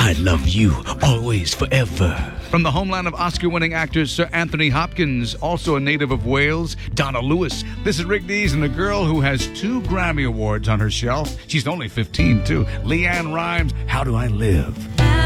I love you, always, forever. From the homeland of Oscar-winning actor Sir Anthony Hopkins, also a native of Wales, Donna Lewis. This is Rick Dees and the girl who has 2 Grammy Awards on her shelf. She's only 15, too. LeAnn Rimes, How Do I Live?